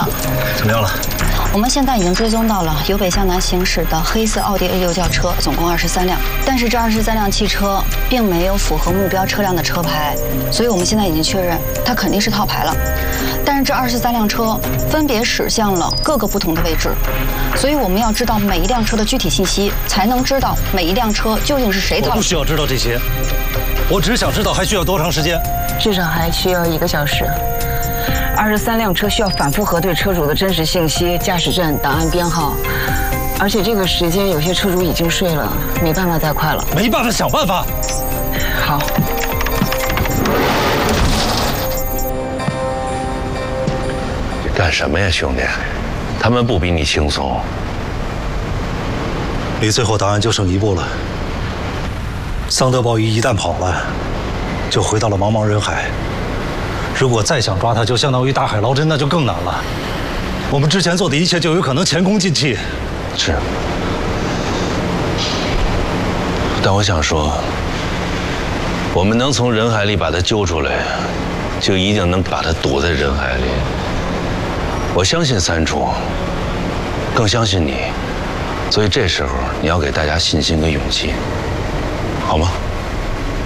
了。 怎么样了？ 我们现在已经追踪到了由北向南行驶的黑色奥迪A6轿车，总共23辆，但是这23辆汽车并没有符合目标车辆的车牌，所以我们现在已经确认它肯定是套牌了。但是这23辆车分别驶向了各个不同的位置，所以我们要知道每一辆车的具体信息，才能知道每一辆车究竟是谁套。 我不需要知道这些，我只想知道还需要多长时间。 至少还需要1个小时。23辆车需要反复核对车主的真实信息、驾驶证、档案编号，而且这个时间有些车主已经睡了，没办法再快了。 没办法，想办法。 好。 干什么呀，兄弟？他们不比你轻松。 离最后答案就剩1步了。桑德鲍伊一旦跑了，就回到了茫茫人海。如果再想抓他，就相当于大海捞针，那就更难了。我们之前做的一切就有可能前功尽弃。 是。但我想说，我们能从人海里把他救出来，就一定能把他堵在人海里。我相信三楚，更相信你，所以这时候你要给大家信心跟勇气，好吗？